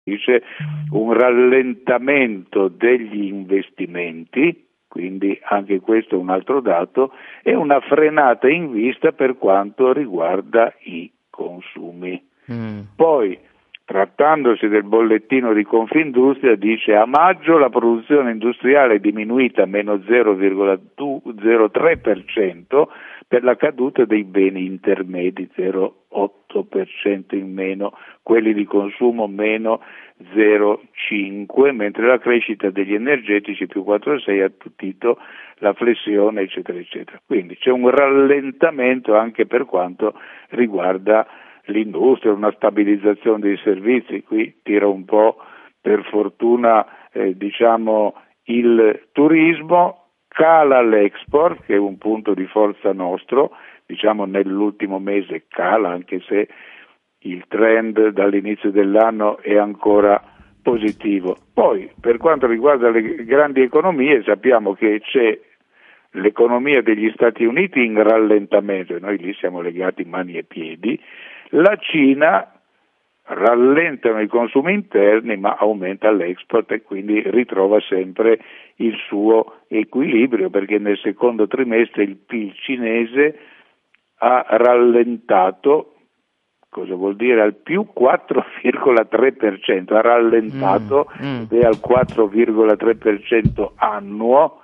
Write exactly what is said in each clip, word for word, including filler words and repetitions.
dice un rallentamento degli investimenti, quindi anche questo è un altro dato, e una frenata in vista per quanto riguarda i consumi. Mm. Poi, trattandosi del bollettino di Confindustria, dice a maggio la produzione industriale è diminuita a meno zero virgola zero tre per cento per la caduta dei beni intermedi, zero virgola otto per cento in meno, quelli di consumo meno zero virgola cinque, mentre la crescita degli energetici più quattro virgola sei ha attutito la flessione, eccetera, eccetera. Quindi c'è un rallentamento anche per quanto riguarda l'industria, una stabilizzazione dei servizi. Qui tira un po' per fortuna eh, diciamo il turismo, cala l'export che è un punto di forza nostro, diciamo nell'ultimo mese cala anche se il trend dall'inizio dell'anno è ancora positivo. Poi per quanto riguarda le grandi economie sappiamo che c'è l'economia degli Stati Uniti in rallentamento e noi lì siamo legati mani e piedi. La Cina rallentano i consumi interni ma aumenta l'export e quindi ritrova sempre il suo equilibrio, perché nel secondo trimestre il P I L cinese ha rallentato, cosa vuol dire? Al più quattro virgola tre per cento, ha rallentato mm, mm. ed è al quattro virgola tre per cento annuo,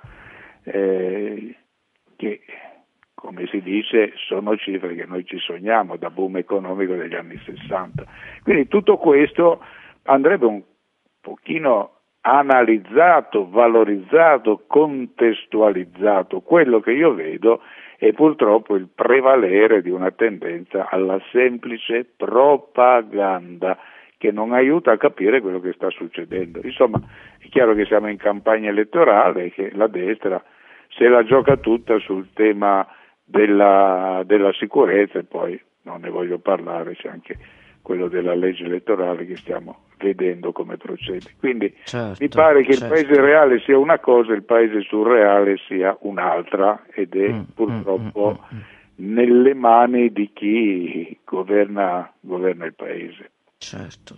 eh, che come si dice sono cifre che noi ci sogniamo da boom economico degli anni sessanta. Quindi tutto questo andrebbe un pochino analizzato, valorizzato, contestualizzato. Quello che io vedo è purtroppo il prevalere di una tendenza alla semplice propaganda che non aiuta a capire quello che sta succedendo. Insomma, è chiaro che siamo in campagna elettorale e che la destra se la gioca tutta sul tema della, della sicurezza, e poi non ne voglio parlare, c'è anche quello della legge elettorale che stiamo vedendo come procede. Quindi certo, mi pare che certo. il paese reale sia una cosa, il paese surreale sia un'altra, ed è mm, purtroppo mm, mm, mm. nelle mani di chi governa, governa il paese. Certo.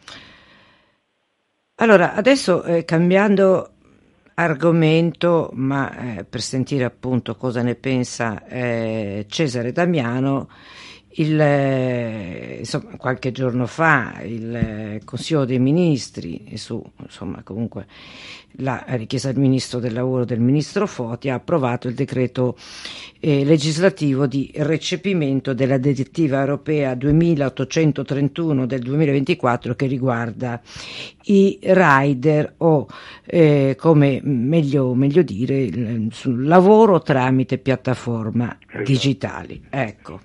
Allora, adesso eh, cambiando argomento, ma eh, per sentire appunto cosa ne pensa eh, Cesare Damiano, il, eh, insomma, qualche giorno fa il eh, Consiglio dei Ministri, su insomma comunque la richiesta del Ministro del Lavoro del Ministro Foti, ha approvato il decreto eh, legislativo di recepimento della direttiva europea duemilaottocentotrentuno del duemilaventiquattro che riguarda i rider o eh, come meglio, meglio dire il, sul lavoro tramite piattaforma esatto. digitali. Ecco.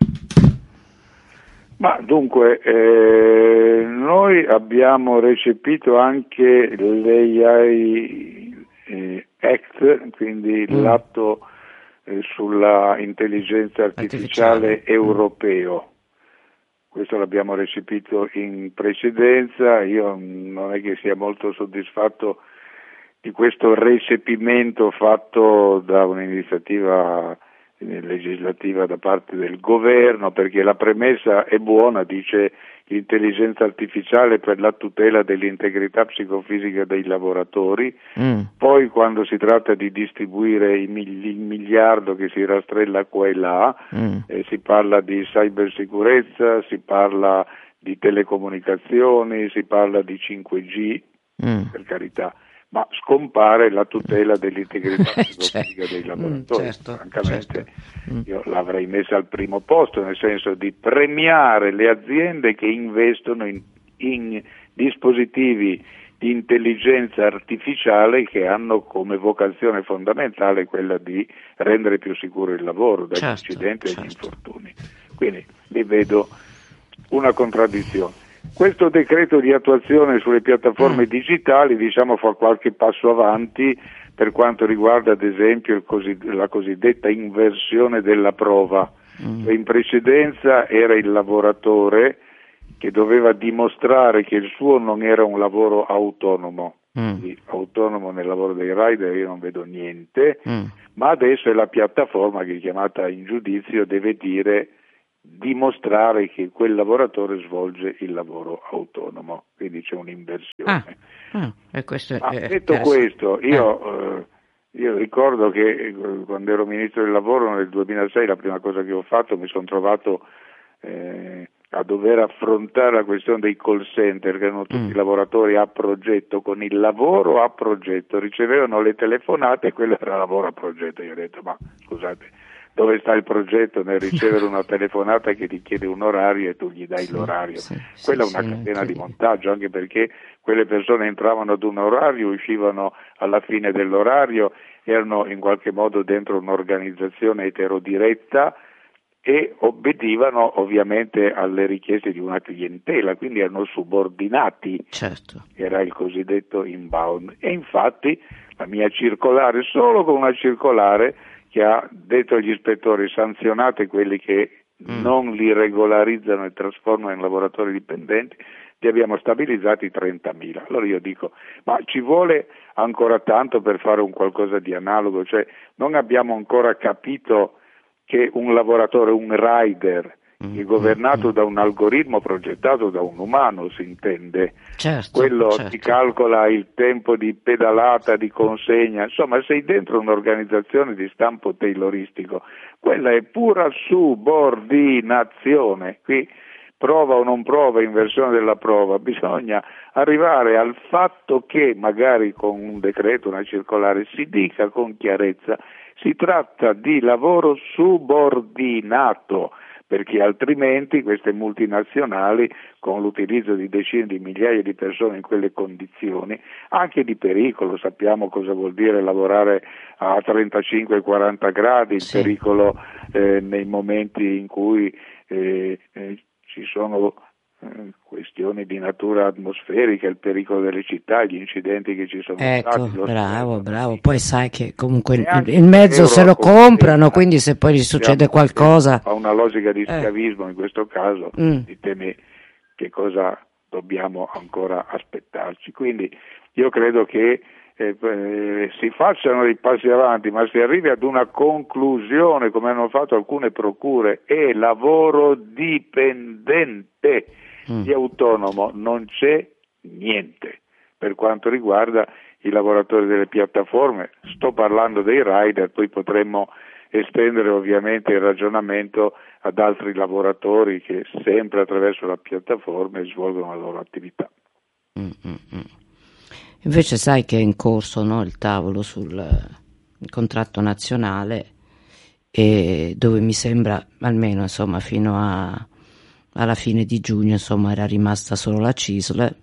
Ma dunque, eh, noi abbiamo recepito anche l'A I eh, Act, quindi mm. l'atto eh, sulla intelligenza artificiale, artificiale europeo. Questo l'abbiamo recepito in precedenza, io non è che sia molto soddisfatto di questo recepimento fatto da un'iniziativa legislativa da parte del governo, perché la premessa è buona, dice l'intelligenza artificiale per la tutela dell'integrità psicofisica dei lavoratori, mm. poi quando si tratta di distribuire il miliardo che si rastrella qua e là, mm. eh, si parla di cybersicurezza, si parla di telecomunicazioni, si parla di cinque G, mm. per carità, ma scompare la tutela dell'integrità psicofisica dei lavoratori. Mm, certo, francamente certo. io l'avrei messa al primo posto, nel senso di premiare le aziende che investono in, in dispositivi di intelligenza artificiale che hanno come vocazione fondamentale quella di rendere più sicuro il lavoro dagli certo, incidenti e certo. dagli infortuni. Quindi lì vedo una contraddizione. Questo decreto di attuazione sulle piattaforme mm. digitali, diciamo, fa qualche passo avanti per quanto riguarda ad esempio il così, la cosiddetta inversione della prova. Mm. In precedenza era il lavoratore che doveva dimostrare che il suo non era un lavoro autonomo, mm. quindi autonomo nel lavoro dei rider io non vedo niente, mm. ma adesso è la piattaforma che, chiamata in giudizio, deve dire dimostrare che quel lavoratore svolge il lavoro autonomo, quindi c'è un'inversione. Ah, ah, e questo Ma è detto questo, io, eh. io ricordo che quando ero ministro del lavoro nel duemilasei la prima cosa che ho fatto, mi sono trovato eh, a dover affrontare la questione dei call center, che erano tutti mm. lavoratori a progetto, con il lavoro a progetto, ricevevano le telefonate e quello era lavoro a progetto. Io ho detto, ma scusate, dove sta il progetto nel ricevere una telefonata che ti chiede un orario e tu gli dai sì, l'orario? Sì, Quella sì, è una sì, catena di montaggio, anche perché quelle persone entravano ad un orario, uscivano alla fine dell'orario, erano in qualche modo dentro un'organizzazione eterodiretta e obbedivano ovviamente alle richieste di una clientela, quindi erano subordinati, certo. Era il cosiddetto inbound. E infatti la mia circolare, solo con una circolare, che ha detto agli ispettori: sanzionate quelli che mm. non li regolarizzano e trasformano in lavoratori dipendenti, li abbiamo stabilizzati trentamila. Allora io dico, ma ci vuole ancora tanto per fare un qualcosa di analogo? Cioè non abbiamo ancora capito che un lavoratore, un rider, mm. è governato mm. da un algoritmo progettato da un umano, si intende. Certo, quello certo. ti calcola il tempo di pedalata, di consegna, insomma sei dentro un'organizzazione di stampo tayloristico, quella è pura subordinazione. Qui prova o non prova, inversione della prova, bisogna arrivare al fatto che magari con un decreto, una circolare, si dica con chiarezza: si tratta di lavoro subordinato, perché altrimenti queste multinazionali, con l'utilizzo di decine di migliaia di persone in quelle condizioni, anche di pericolo, sappiamo cosa vuol dire lavorare a trentacinque quaranta gradi, il sì. pericolo eh, nei momenti in cui eh, eh, ci sono eh, questioni di natura atmosferica, il pericolo delle città, gli incidenti che ci sono ecco, stati. Ecco, bravo, bravo. Poi sai che comunque il, il il mezzo se lo comprano, quindi se poi gli succede qualcosa... Ha una logica di eh. schiavismo in questo caso, mm. ditemi che cosa dobbiamo ancora aspettarci. Quindi io credo che eh, eh, si facciano dei passi avanti, ma si arrivi ad una conclusione, come hanno fatto alcune procure: è lavoro dipendente, mm. di autonomo non c'è niente. Per quanto riguarda i lavoratori delle piattaforme, sto parlando dei rider, poi potremmo estendere ovviamente il ragionamento ad altri lavoratori che sempre attraverso la piattaforma svolgono la loro attività. Mm-hmm. Invece sai che è in corso, no, il tavolo sul il contratto nazionale, e dove mi sembra, almeno insomma fino a, alla fine di giugno, insomma era rimasta solo la C I S L,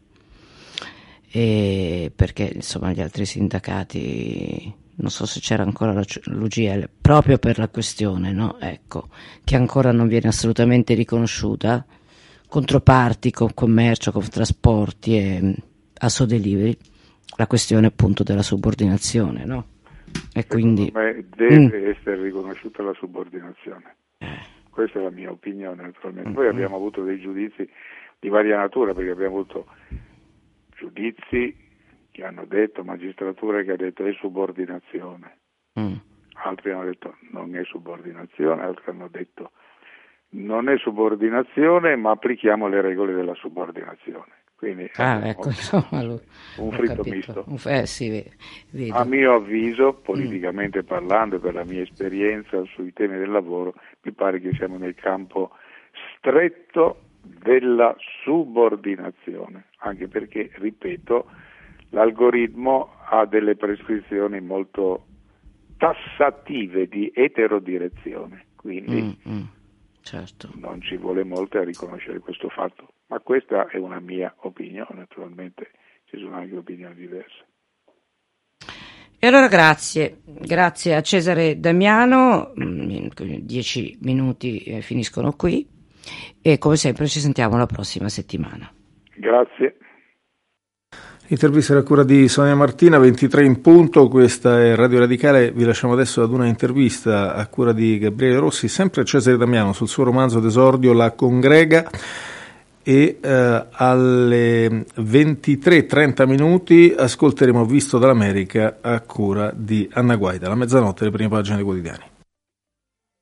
e perché insomma gli altri sindacati, non so se c'era ancora l'U G L, proprio per la questione, no, ecco, che ancora non viene assolutamente riconosciuta, controparti con commercio, con trasporti e Assodeliveri, la questione appunto della subordinazione, no? E quindi secondo me deve mm. essere riconosciuta la subordinazione. Eh. Questa è la mia opinione, naturalmente. Mm. Poi abbiamo avuto dei giudizi di varia natura, perché abbiamo avuto giudizi che hanno detto, magistratura che ha detto è subordinazione, mm. altri hanno detto non è subordinazione, altri hanno detto non è subordinazione, ma applichiamo le regole della subordinazione. Quindi ah, ecco, insomma, lo, un fritto misto. Eh, sì, vedo. A mio avviso, politicamente mm. parlando, per la mia esperienza sui temi del lavoro, mi pare che siamo nel campo stretto della subordinazione, anche perché, ripeto, l'algoritmo ha delle prescrizioni molto tassative di eterodirezione, quindi mm, mm. Certo. non ci vuole molto a riconoscere questo fatto, ma questa è una mia opinione, naturalmente ci sono anche opinioni diverse. E allora grazie, grazie a Cesare Damiano, dieci minuti eh, finiscono qui e come sempre ci sentiamo la prossima settimana. Grazie. Intervista a cura di Sonia Martina, ventitré in punto, questa è Radio Radicale, vi lasciamo adesso ad una intervista a cura di Gabriele Rossi, sempre Cesare Damiano, sul suo romanzo d'esordio La Congrega, e eh, alle ventitré e trenta minuti ascolteremo Visto dall'America a cura di Anna Guaida, la mezzanotte, le prime pagine dei quotidiani.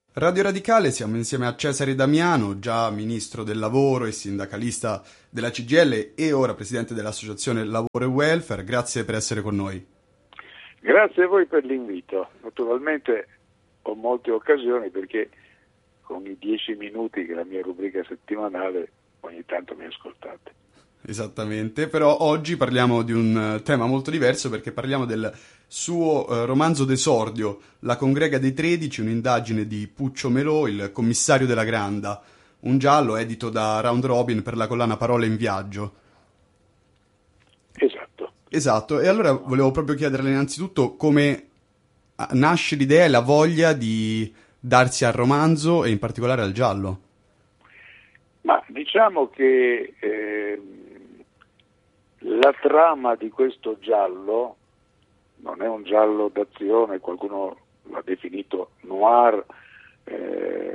Radio Radicale, siamo insieme a Cesare Damiano, già ministro del lavoro e sindacalista della C G I L e ora presidente dell'associazione Lavoro e Welfare. Grazie per essere con noi. Grazie a voi per l'invito. Naturalmente ho molte occasioni perché con i dieci minuti che è la mia rubrica settimanale ogni tanto mi ascoltate. Esattamente, però oggi parliamo di un tema molto diverso perché parliamo del suo eh, romanzo d'esordio, La congrega dei tredici, un'indagine di Puccio Melò, il commissario della Granda, un giallo edito da Round Robin per la collana Parole in Viaggio. Esatto. Esatto, e allora volevo proprio chiederle innanzitutto come nasce l'idea e la voglia di darsi al romanzo e in particolare al giallo. Ma diciamo che eh, la trama di questo giallo non è un giallo d'azione, qualcuno l'ha definito noir, eh,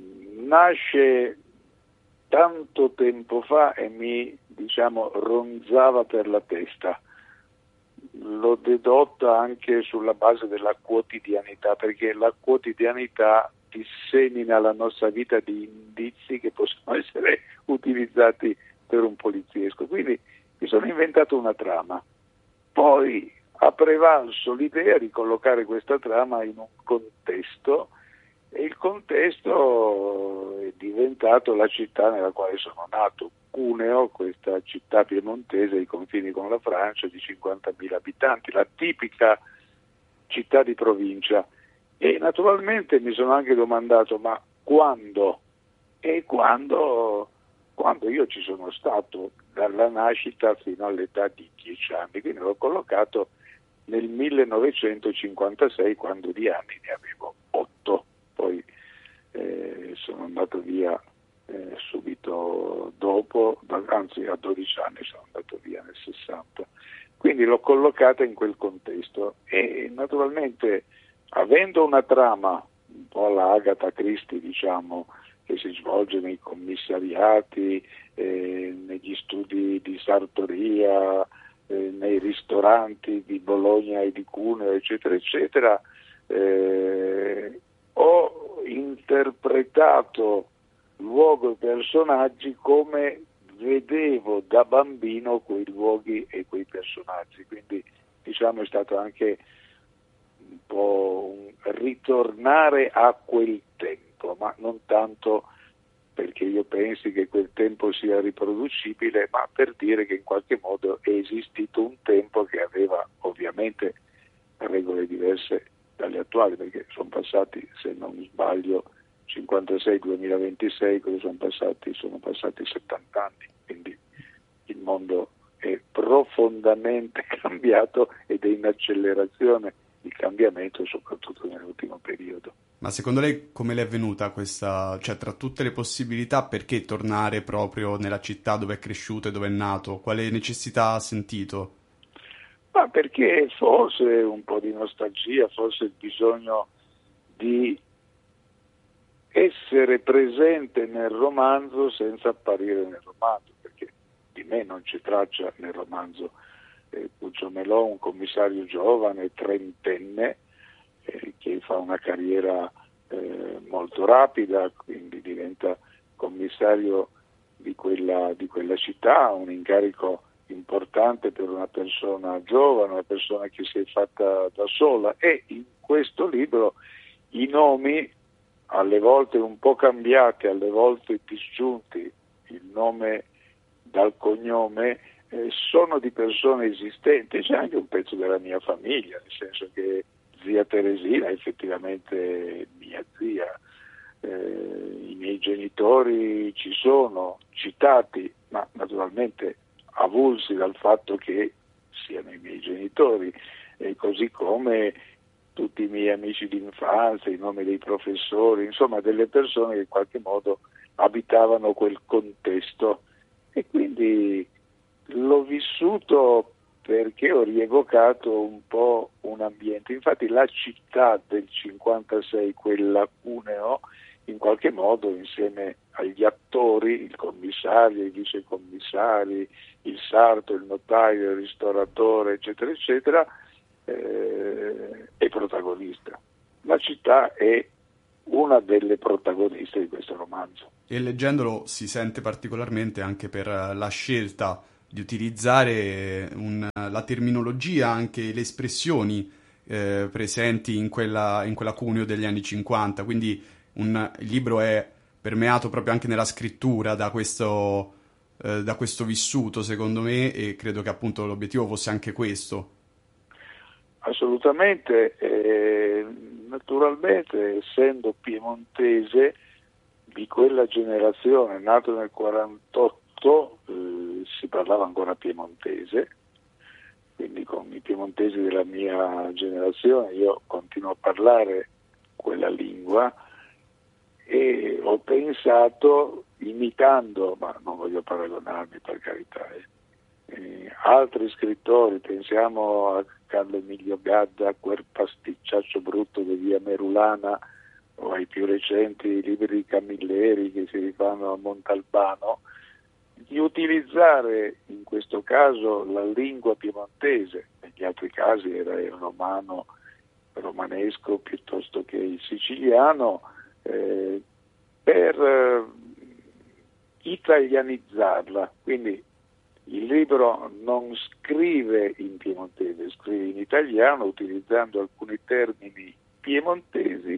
nasce tanto tempo fa e mi, diciamo, ronzava per la testa. L'ho dedotta anche sulla base della quotidianità, perché la quotidianità dissemina la nostra vita di indizi che possono essere utilizzati per un poliziesco. Quindi mi sono inventato una trama. Poi ha prevalso l'idea di collocare questa trama in un contesto e il contesto è diventato la città nella quale sono nato, Cuneo, questa città piemontese ai confini con la Francia di cinquantamila abitanti, la tipica città di provincia. E naturalmente mi sono anche domandato ma quando? E quando, quando io ci sono stato dalla nascita fino all'età di dieci anni, quindi l'ho collocato nel millenovecentocinquantasei, quando di anni ne avevo otto, poi eh, sono andato via eh, subito dopo, anzi a dodici anni sono andato via nel sessanta, quindi l'ho collocata in quel contesto e naturalmente avendo una trama un po' alla Agatha Christie, diciamo, che si svolge nei commissariati, eh, negli studi di sartoria, eh, nei ristoranti di Bologna e di Cuneo, eccetera, eccetera, eh, ho interpretato luogo e personaggi come vedevo da bambino quei luoghi e quei personaggi, quindi diciamo è stato anche un po' un ritornare a quel tempo, ma non tanto perché io pensi che quel tempo sia riproducibile, ma per dire che in qualche modo è esistito un tempo che aveva ovviamente regole diverse dalle attuali, perché sono passati, se non sbaglio, cinquantasei duemilaventisei, cosa sono passati? Sono passati settanta anni, quindi il mondo è profondamente cambiato ed è in accelerazione il cambiamento, soprattutto nell'ultimo periodo. Ma secondo lei come le è venuta questa, cioè tra tutte le possibilità, perché tornare proprio nella città dove è cresciuto e dove è nato? Quale necessità ha sentito? Ma perché forse un po' di nostalgia, forse il bisogno di essere presente nel romanzo senza apparire nel romanzo, perché di me non c'è traccia nel romanzo. Eh, Puccio Melò, un commissario giovane, trentenne, eh, che fa una carriera eh, molto rapida, quindi diventa commissario di quella, di quella città, un incarico importante per una persona giovane, una persona che si è fatta da sola, e in questo libro i nomi, alle volte un po' cambiati, alle volte disgiunti, il nome dal cognome, eh, sono di persone esistenti. C'è anche un pezzo della mia famiglia, nel senso che zia Teresina è effettivamente mia zia, eh, i miei genitori ci sono citati, ma naturalmente avulsi dal fatto che siano i miei genitori, e così come tutti i miei amici d'infanzia, i nomi dei professori, insomma delle persone che in qualche modo abitavano quel contesto, e quindi l'ho vissuto perché ho rievocato un po' un ambiente. Infatti la città del cinquantasei, quella Cuneo, in qualche modo insieme agli attori, il commissario, i vicecommissari, il sarto, il notaio, il ristoratore, eccetera, eccetera, eh, è protagonista. La città è una delle protagoniste di questo romanzo. E leggendolo si sente particolarmente anche per la scelta di utilizzare un, la terminologia, anche le espressioni eh, presenti in quella, in quella cuneo degli anni cinquanta, quindi un, il libro è permeato proprio anche nella scrittura da questo, eh, da questo vissuto, secondo me, e credo che appunto l'obiettivo fosse anche questo. Assolutamente, eh, naturalmente essendo piemontese di quella generazione, nato nel quarantotto, eh, si parlava ancora piemontese, quindi con i piemontesi della mia generazione io continuo a parlare quella lingua e ho pensato, imitando, ma non voglio paragonarmi per carità, eh, eh, altri scrittori, pensiamo a Carlo Emilio Gadda, quel pasticciaccio brutto di Via Merulana, o ai più recenti libri di Camilleri che si rifanno a Montalbano, di utilizzare in questo caso la lingua piemontese, negli altri casi era il romano, romanesco piuttosto che il siciliano, eh, per eh, italianizzarla. Quindi il libro non scrive in piemontese, scrive in italiano utilizzando alcuni termini piemontesi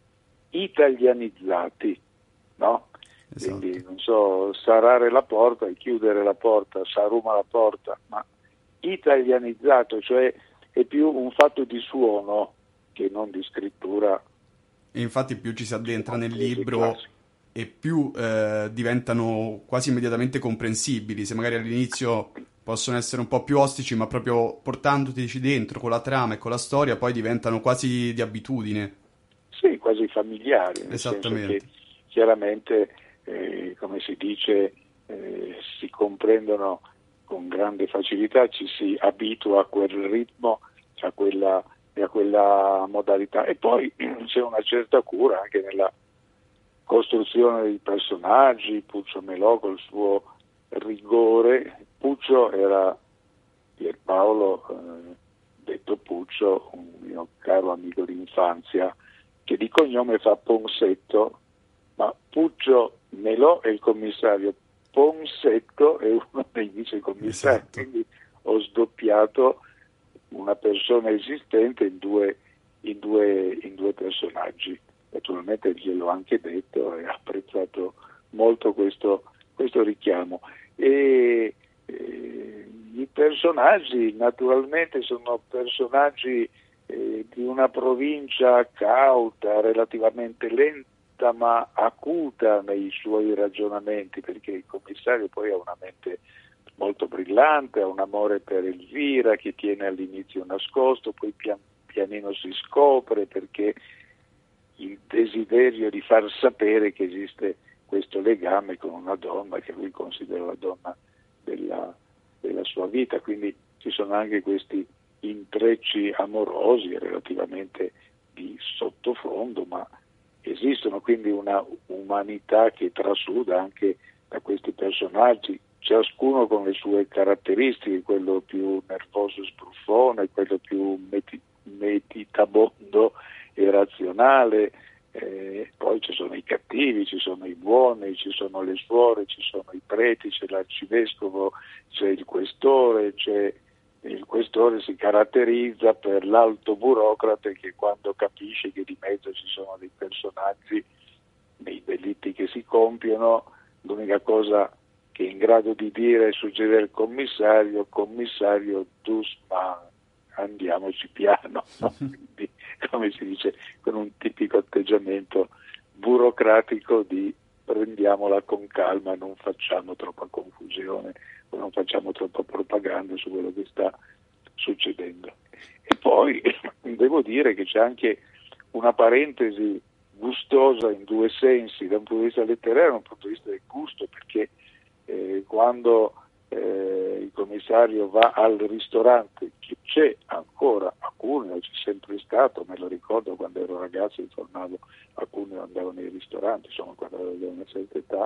italianizzati, no? Esatto. Quindi, non so, sarare la porta e chiudere la porta, saruma la porta, ma italianizzato, cioè è più un fatto di suono che non di scrittura. E infatti più ci si addentra nel libro classico. e più eh, diventano quasi immediatamente comprensibili. Se magari all'inizio possono essere un po' più ostici, ma proprio portandoti dentro con la trama e con la storia, poi diventano quasi di abitudine. Sì, quasi familiari, nel Esattamente. senso che chiaramente, eh, come si dice, eh, si comprendono con grande facilità, ci si abitua a quel ritmo, a quella, a quella modalità. E poi c'è una certa cura anche nella costruzione dei personaggi. Puccio Melò col suo rigore. Puccio era Pierpaolo, eh, detto Puccio, un mio caro amico d'infanzia, che di cognome fa Ponsetto, ma Puccio Melò è il commissario, Ponsetto è uno dei vicecommissari, Esatto. Quindi ho sdoppiato una persona esistente in due, in due, in due personaggi. Naturalmente gliel'ho anche detto e ha apprezzato molto questo, questo richiamo. E, e i personaggi naturalmente sono personaggi eh, di una provincia cauta, relativamente lenta ma acuta nei suoi ragionamenti, perché il commissario poi ha una mente molto brillante, ha un amore per Elvira che tiene all'inizio nascosto, poi pian pianino si scopre perché il desiderio di far sapere che esiste questo legame con una donna che lui considera la donna della, della sua vita, quindi ci sono anche questi intrecci amorosi relativamente di sottofondo, ma esistono, quindi una umanità che trasuda anche da questi personaggi, ciascuno con le sue caratteristiche, quello più nervoso e sbruffone, quello più meti- meditabondo e razionale, eh, poi ci sono i cattivi, ci sono i buoni, ci sono le suore, ci sono i preti, c'è l'arcivescovo, c'è il questore, c'è il questore si caratterizza per l'alto burocrate che quando capisce che di mezzo ci sono dei personaggi, dei delitti che si compiono, l'unica cosa che è in grado di dire è suggerire al commissario, commissario Dusman, andiamoci piano, no? Quindi, come si dice, con un tipico atteggiamento burocratico di prendiamola con calma, non facciamo troppa confusione o non facciamo troppa propaganda su quello che sta succedendo. E poi devo dire che c'è anche una parentesi gustosa in due sensi, da un punto di vista letterario e da un punto di vista del gusto, perché eh, quando eh, il commissario va al ristorante, che c'è ancora a Cuneo, c'è sempre stato, me lo ricordo quando ero ragazzo, informavo a Cuneo, andavo nei ristoranti, insomma quando avevo una certa età,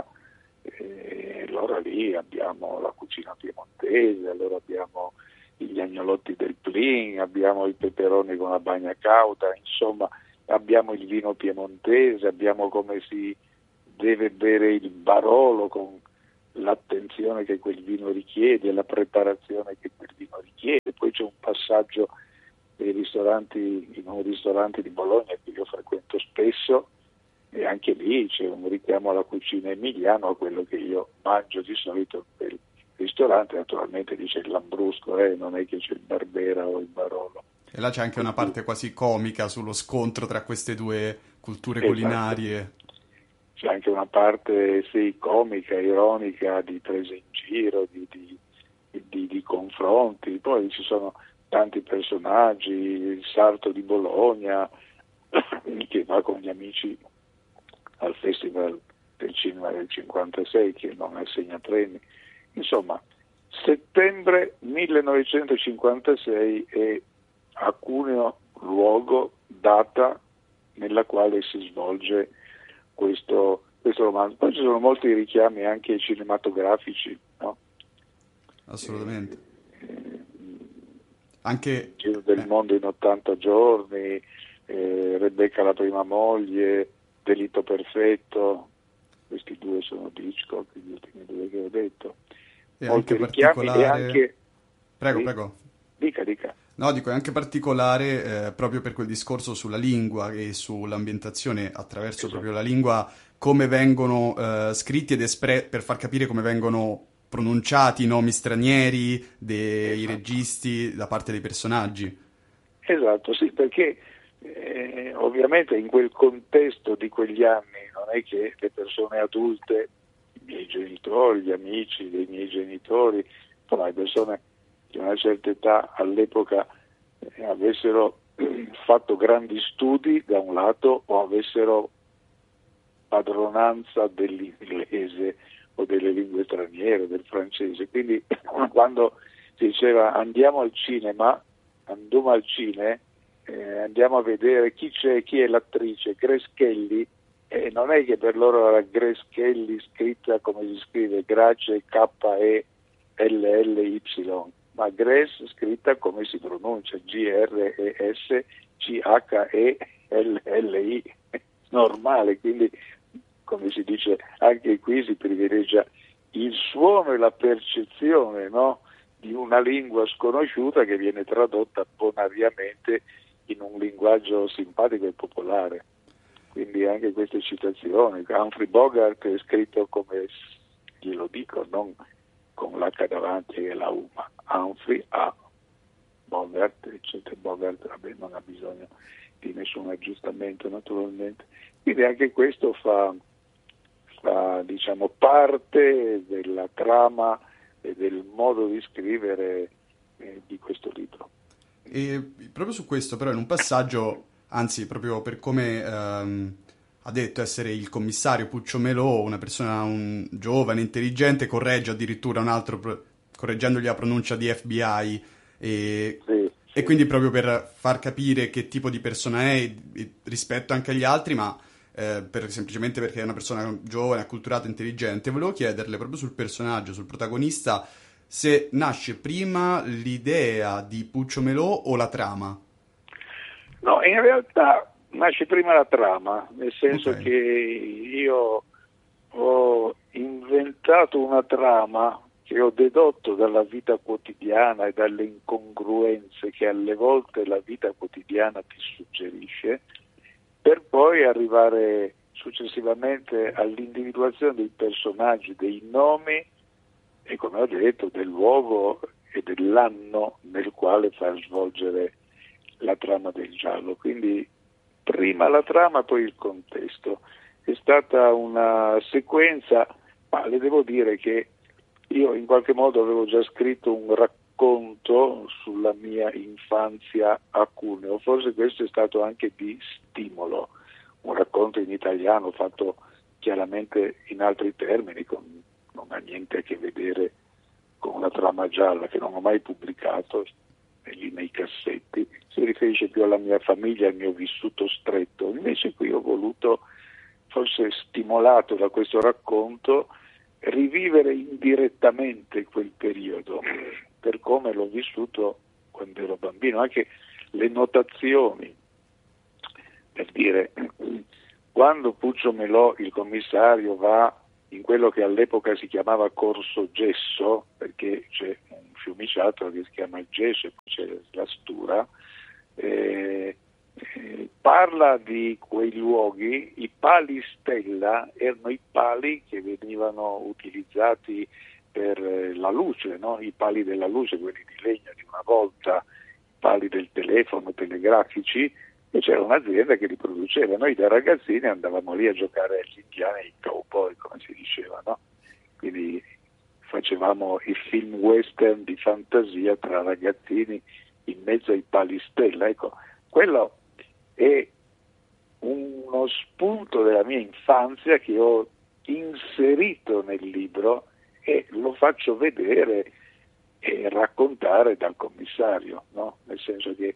e allora lì abbiamo la cucina piemontese, allora abbiamo gli agnolotti del Plin, abbiamo i peperoni con la bagna cauda, insomma abbiamo il vino piemontese, abbiamo come si deve bere il Barolo con l'attenzione che quel vino richiede, la preparazione che quel vino richiede. Poi c'è un passaggio dei ristoranti, in un ristorante di Bologna che io frequento spesso, e anche lì c'è un richiamo alla cucina emiliana, a quello che io mangio di solito per il ristorante. Naturalmente lì c'è il Lambrusco, eh, non è che c'è il Barbera o il Barolo. E là c'è anche una parte quasi comica sullo scontro tra queste due culture Esatto. culinarie. C'è anche una parte sì, comica, ironica, di prese in giro, di, di, di, di confronti. Poi ci sono tanti personaggi, il Sarto di Bologna che va con gli amici al Festival del Cinema del cinquantasei, che non assegna premi. Insomma, settembre millenovecentocinquantasei è a Cuneo luogo, data nella quale si svolge questo, questo romanzo. Poi ci sono molti richiami anche cinematografici, no? Assolutamente. Eh, anche Giro del eh. mondo in ottanta giorni, eh, Rebecca la prima moglie, Delitto perfetto, questi due sono di Hitchcock, gli ultimi due che ho detto. E Molti anche richiami particolare... e anche... Prego, sì? prego. Dica, dica. No, dico, è anche particolare eh, proprio per quel discorso sulla lingua e sull'ambientazione attraverso Esatto. proprio la lingua, come vengono eh, scritti ed espressi, per far capire come vengono pronunciati i nomi stranieri dei Esatto. registi da parte dei personaggi. Esatto, sì, perché eh, ovviamente in quel contesto di quegli anni non è che le persone adulte, i miei genitori, gli amici dei miei genitori, insomma le persone di una certa età all'epoca eh, avessero eh, fatto grandi studi da un lato, o avessero padronanza dell'inglese o delle lingue straniere, del francese. Quindi quando si diceva andiamo al cinema, andiamo al cine, eh, andiamo a vedere chi c'è, chi è l'attrice, Grace Kelly, e non è che per loro era Grace Kelly scritta come si scrive, Grace K E L L Y, ma Grace scritta come si pronuncia, G R E S C H E L L I, normale. Quindi, come si dice, anche qui si privilegia il suono e la percezione, no? Di una lingua sconosciuta che viene tradotta bonariamente in un linguaggio simpatico e popolare. Quindi anche queste citazioni, Humphrey Bogart è scritto come, glielo dico, non con l'H davanti e la U, ma Humphrey A. Bogart, eccetera. Bogart vabbè, non ha bisogno di nessun aggiustamento naturalmente. Quindi anche questo fa, fa diciamo, parte della trama e del modo di scrivere eh, di questo libro. E proprio su questo, però, in un passaggio, anzi, proprio per come ehm, ha detto essere il commissario Puccio Melò, una persona un giovane, intelligente, corregge addirittura un altro, pro- correggendogli la pronuncia di F B I, e, Sì, e quindi proprio per far capire che tipo di persona è rispetto anche agli altri, ma eh, per, semplicemente perché è una persona giovane, acculturata, intelligente. Volevo chiederle proprio sul personaggio, sul protagonista, se nasce prima l'idea di Puccio Melò o la trama? No, in realtà nasce prima la trama, nel senso Ok. che io ho inventato una trama che ho dedotto dalla vita quotidiana e dalle incongruenze che alle volte la vita quotidiana ti suggerisce, per poi arrivare successivamente all'individuazione dei personaggi, dei nomi e, come ho detto, del luogo e dell'anno nel quale far svolgere la trama del giallo. Quindi prima la trama, poi il contesto. È stata una sequenza, ma le devo dire che io in qualche modo avevo già scritto un racconto sulla mia infanzia a Cuneo, forse questo è stato anche di stimolo, un racconto in italiano fatto chiaramente in altri termini, con, non ha niente a che vedere con una trama gialla che non ho mai pubblicato lì nei cassetti, si riferisce più alla mia famiglia, al mio vissuto stretto. Invece qui ho voluto, forse stimolato da questo racconto, rivivere indirettamente quel periodo per come l'ho vissuto quando ero bambino. Anche le notazioni per dire, quando Puccio Melò, il commissario, va in quello che all'epoca si chiamava Corso Gesso, perché c'è un fiumiciattolo che si chiama il Gesso e poi c'è la Stura, eh, eh, parla di quei luoghi. I pali stella erano i pali che venivano utilizzati per la luce, no? I pali della luce, quelli di legno di una volta, i pali del telefono, telegrafici, e c'era un'azienda che li produceva. Noi da ragazzini andavamo lì a giocare agli indiani, ai cowboy, come si diceva, no? Quindi facevamo i film western di fantasia tra ragazzini in mezzo ai pali stella. Ecco, quello è uno spunto della mia infanzia che ho inserito nel libro e lo faccio vedere e raccontare dal commissario, no? Nel senso che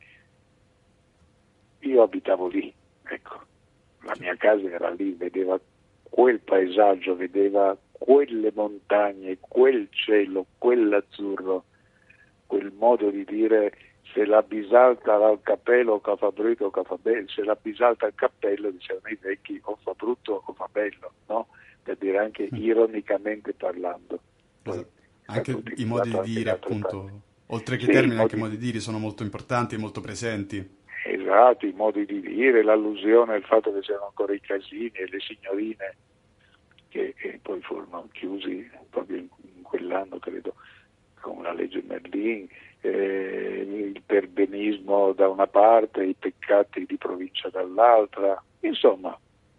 io abitavo lì, ecco, la mia casa era lì, vedeva quel paesaggio, vedeva quelle montagne, quel cielo, quell'azzurro, quel modo di dire: se la bisalta va al cappello o fa brutto o fa bello, se la bisalta al cappello, dicevano i vecchi, o fa brutto o fa bello, no? Per dire anche ironicamente parlando. Poi, anche i modi di dire, appunto, parti. Oltre che sì, termini, anche i modi di dire sono molto importanti e molto presenti. Esatto, i modi di dire, l'allusione al fatto che c'erano ancora i casini e le signorine che, che poi furono chiusi proprio in, in quell'anno, credo, con la legge Merlin, eh, il perbenismo da una parte, i peccati di provincia dall'altra, insomma,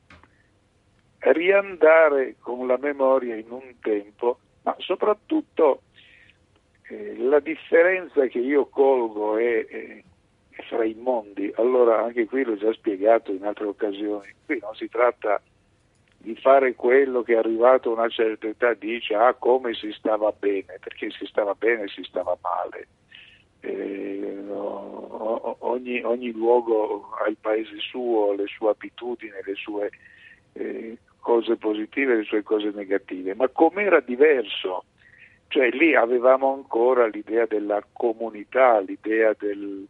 riandare con la memoria in un tempo, ma soprattutto eh, la differenza che io colgo è, è fra i mondi. Allora, anche qui l'ho già spiegato in altre occasioni, qui non si tratta di fare quello che arrivato a una certa età dice: ah, come si stava bene, perché si stava bene e si stava male. Eh, no, ogni, ogni luogo ha il paese suo, le sue abitudini, le sue eh, cose positive e le sue cose negative, ma com'era diverso, cioè lì avevamo ancora l'idea della comunità, l'idea del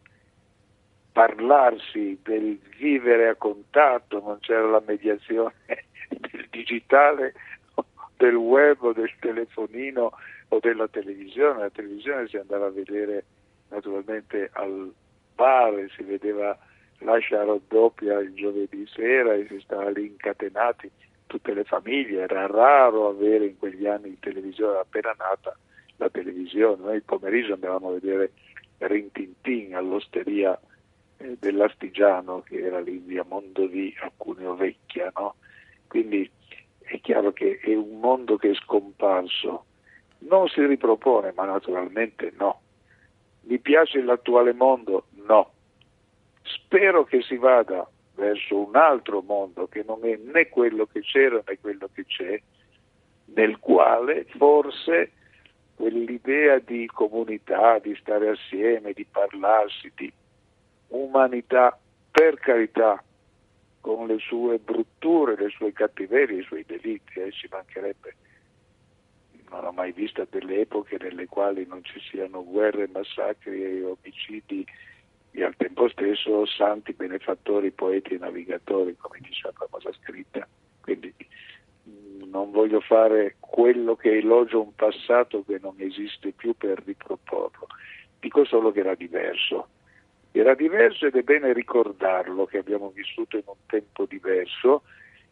parlarsi, del vivere a contatto, non c'era la mediazione del digitale, del web o del telefonino o della televisione. La televisione si andava a vedere naturalmente al bar, si vedeva l'ascia raddoppia il giovedì sera e si stava lì incatenati tutte le famiglie. Era raro avere in quegli anni in televisione, appena nata la televisione. Noi il pomeriggio andavamo a vedere Rintintin all'osteria eh, dell'Astigiano, che era lì in via Mondovì a Cuneo Vecchia, no? Quindi è chiaro che è un mondo che è scomparso, non si ripropone, ma naturalmente no. Mi piace l'attuale mondo? No. Spero che si vada verso un altro mondo che non è né quello che c'era né quello che c'è, nel quale forse quell'idea di comunità, di stare assieme, di parlarsi, di umanità, per carità, con le sue brutture, le sue cattiverie, i suoi delitti, eh, ci mancherebbe. Non ho mai visto delle epoche nelle quali non ci siano guerre, massacri e omicidi e al tempo stesso santi, benefattori, poeti e navigatori, come dice la famosa scritta. Quindi mh, non voglio fare quello che elogio un passato che non esiste più per riproporlo. Dico solo che era diverso. Era diverso ed è bene ricordarlo, che abbiamo vissuto in un tempo diverso,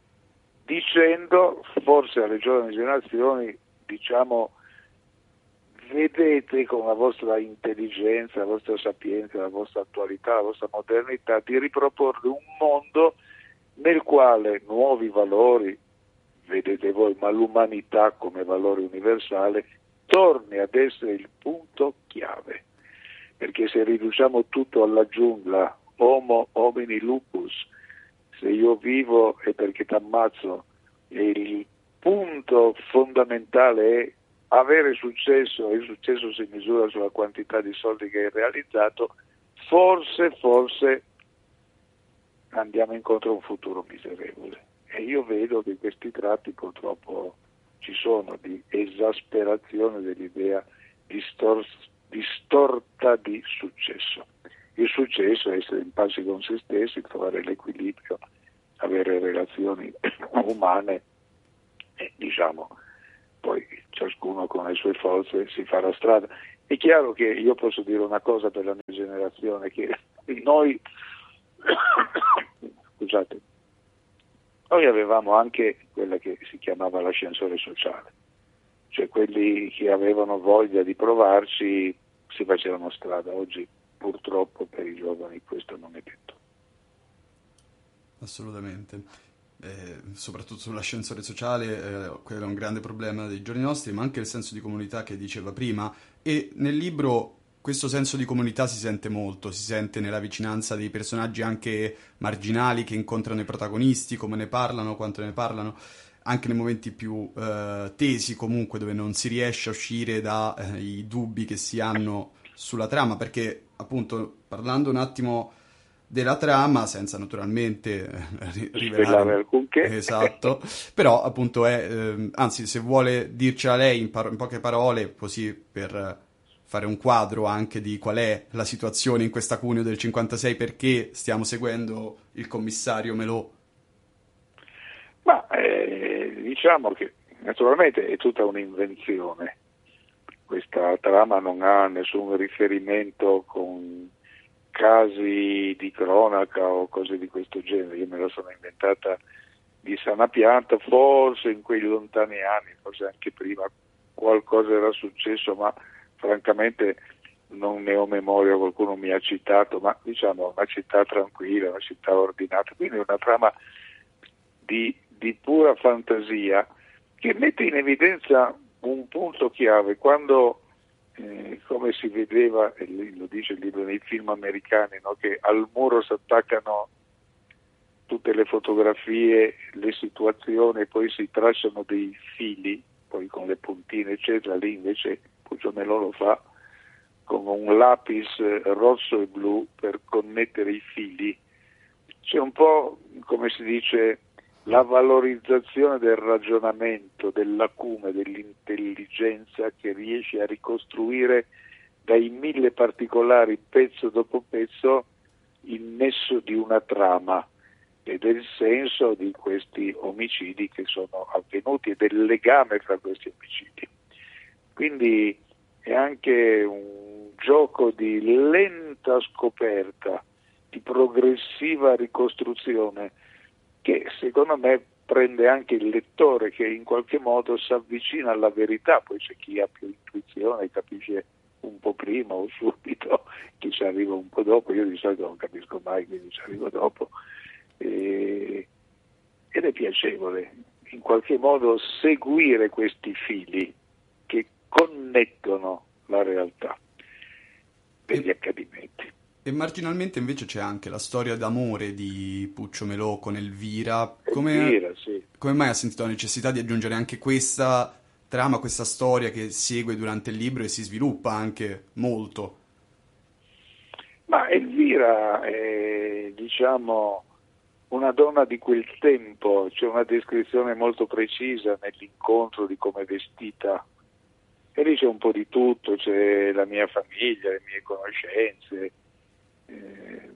dicendo forse alle giovani generazioni, diciamo, vedete con la vostra intelligenza, la vostra sapienza, la vostra attualità, la vostra modernità, di riproporre un mondo nel quale nuovi valori, vedete voi, ma l'umanità come valore universale, torni ad essere il punto chiave. Perché se riduciamo tutto alla giungla, homo homini lupus, se io vivo è perché ti ammazzo, e il punto fondamentale è avere successo, e il successo si misura sulla quantità di soldi che hai realizzato, forse, forse andiamo incontro a un futuro miserevole. E io vedo che questi tratti purtroppo ci sono, di esasperazione dell'idea distorta distorta di successo. il successo è essere in pace con se stessi, trovare l'equilibrio, avere relazioni umane e diciamo poi ciascuno con le sue forze si fa la strada. È chiaro che io posso dire una cosa per la mia generazione, che noi scusate, noi avevamo anche quella che si chiamava l'ascensore sociale, cioè quelli che avevano voglia di provarci si facevano strada. Oggi purtroppo per i giovani questo non è detto. Assolutamente. Eh, soprattutto sull'ascensore sociale, eh, quello è un grande problema dei giorni nostri, ma anche il senso di comunità che diceva prima, e nel libro questo senso di comunità si sente molto, si sente nella vicinanza dei personaggi anche marginali che incontrano i protagonisti, come ne parlano, quanto ne parlano, anche nei momenti più eh, tesi comunque, dove non si riesce a uscire dai eh, dubbi che si hanno sulla trama, perché appunto parlando un attimo della trama, senza naturalmente eh, rivelare alcunché. Esatto, però appunto è, eh, anzi se vuole dircela lei in, par- in poche parole, così per fare un quadro anche di qual è la situazione in questa Cuneo del cinquantasei, perché stiamo seguendo il commissario Melò. Ma eh, diciamo che naturalmente è tutta un'invenzione, questa trama non ha nessun riferimento con casi di cronaca o cose di questo genere, io me la sono inventata di sana pianta, forse in quei lontani anni, forse anche prima qualcosa era successo, ma francamente non ne ho memoria, qualcuno mi ha citato, ma diciamo una città tranquilla, una città ordinata, quindi una trama di, di pura fantasia che mette in evidenza un punto chiave. Quando Eh, come si vedeva, e lo dice il libro, nei film americani, no? Che al muro si attaccano tutte le fotografie, le situazioni, e poi si tracciano dei fili, poi con le puntine eccetera. Lì invece Puccio Melò lo fa con un lapis rosso e blu per connettere i fili. C'è un po', come si dice, la valorizzazione del ragionamento, dell'acume, dell'intelligenza che riesce a ricostruire dai mille particolari, pezzo dopo pezzo, il nesso di una trama e del senso di questi omicidi che sono avvenuti e del legame fra questi omicidi. Quindi è anche un gioco di lenta scoperta, di progressiva ricostruzione, che secondo me prende anche il lettore, che in qualche modo si avvicina alla verità. Poi c'è chi ha più intuizione, capisce un po' prima o subito, chi ci arriva un po' dopo. Io di solito non capisco mai, quindi ci arrivo dopo, e... ed è piacevole in qualche modo seguire questi fili che connettono la realtà degli e... accadimenti. E marginalmente invece c'è anche la storia d'amore di Puccio Melò con Elvira. Come, Elvira, sì. Come mai ha sentito la necessità di aggiungere anche questa trama, questa storia che segue durante il libro e si sviluppa anche molto? Ma Elvira è, diciamo, una donna di quel tempo, c'è una descrizione molto precisa nell'incontro di come è vestita. E lì c'è un po' di tutto, c'è la mia famiglia, le mie conoscenze, Eh,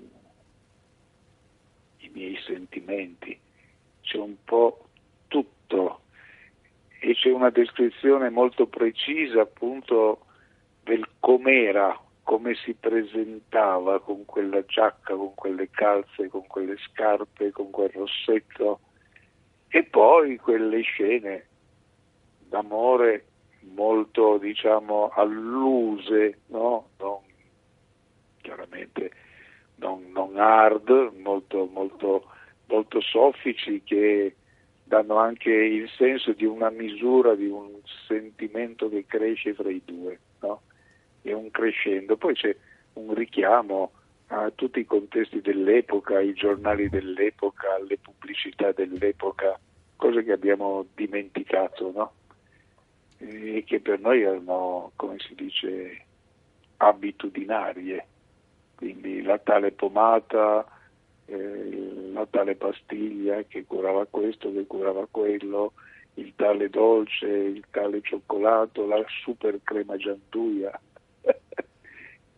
i miei sentimenti, c'è un po' tutto, e c'è una descrizione molto precisa appunto del com'era, come si presentava con quella giacca, con quelle calze, con quelle scarpe, con quel rossetto, e poi quelle scene d'amore molto, diciamo, alluse, no? Non, chiaramente non, non hard, molto, molto, molto soffici, che danno anche il senso di una misura, di un sentimento che cresce fra i due, no? È un crescendo. Poi c'è un richiamo a tutti i contesti dell'epoca, ai giornali dell'epoca, alle pubblicità dell'epoca, cose che abbiamo dimenticato, no? E che per noi erano, come si dice, abitudinarie. Quindi la tale pomata, eh, la tale pastiglia che curava questo, che curava quello, il tale dolce, il tale cioccolato, la super crema gianduia, che mi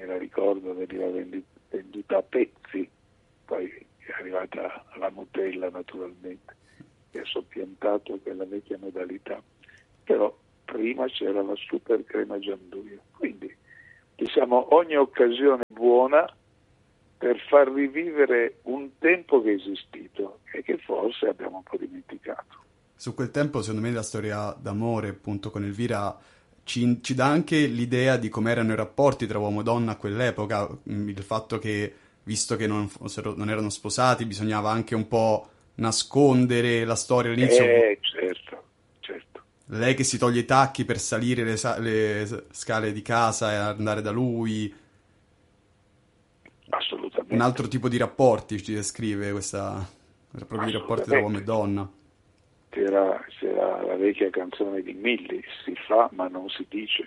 me la ricordo, veniva venduta a pezzi, poi è arrivata la Nutella naturalmente, che ha soppiantato quella vecchia modalità, però prima c'era la super crema gianduia, quindi diciamo ogni occasione buona per far rivivere un tempo che è esistito e che forse abbiamo un po' dimenticato. Su quel tempo, secondo me, la storia d'amore appunto con Elvira ci, ci dà anche l'idea di come erano i rapporti tra uomo e donna a quell'epoca, il fatto che, visto che non, fossero, non erano sposati, bisognava anche un po' nascondere la storia all'inizio. Eh, certo, certo. Lei che si toglie i tacchi per salire le, le scale di casa e andare da lui. Assolutamente. Un altro tipo di rapporti ci descrive questa, proprio di rapporti tra uomo e donna. C'era, c'era la vecchia canzone di Milli, si fa ma non si dice,